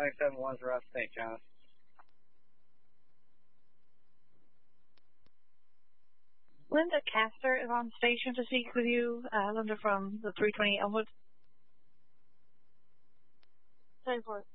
971 Route St. John. Linda Castor is on station to speak with you. Linda from the 320 Elmwood. 10-4.